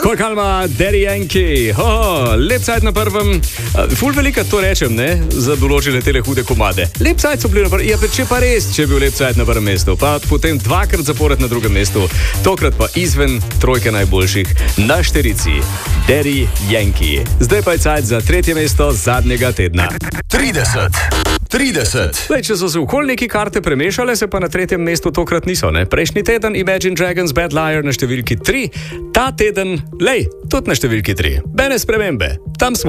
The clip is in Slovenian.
Kalma, Daddy Yankee, lep cajt na prvem, ful velika to rečem, ne, za določene tele hude komade. Lep cajt so bili na prvem, če pa res, če je bil lep cajt na prvem mestu, pa potem dvakrat zapored na drugem mestu, tokrat pa izven trojke najboljših na štirici, Daddy Yankee. Zdaj pa je cajt za tretje mesto zadnjega tedna. 30. Zdaj, če so se okoli neki karte premešale, se pa na tretjem mestu tokrat niso, ne? Prejšnji teden Imagine Dragons Bad Liar na številki 3, ta teden, tudi na številki 3. Bene spremembe, tam smo.